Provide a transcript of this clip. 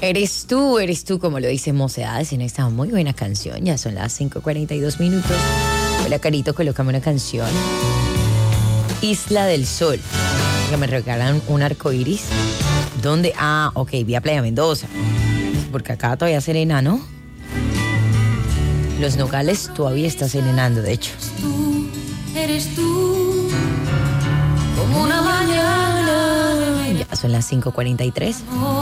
Eres tú, como lo dice Mocedades en esta muy buena canción. Ya son las 5:42 minutos. Hola, Carito, colócame una canción. Isla del Sol. Que me regalan un arco iris. ¿Dónde? Ah, ok, vía Playa Mendoza. Porque acá todavía serena, ¿no? Los Nogales todavía está serenando, de hecho. Eres tú, como una mañana. Ya son las 5:43.